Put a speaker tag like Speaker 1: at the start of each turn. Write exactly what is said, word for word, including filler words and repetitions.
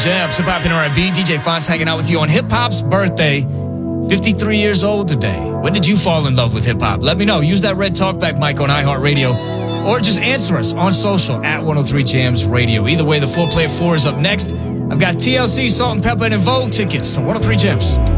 Speaker 1: Jams, Hip Hop and R and B. D J Fonz hanging out with you on Hip Hop's birthday. fifty-three years old today. When did you fall in love with hip hop? Let me know. Use that red talkback mic on iHeartRadio, or just answer us on social at one oh three Jams Radio. Either way, the four player four is up next. I've got T L C, Salt and Pepper, and Vogue tickets to one oh three Jams.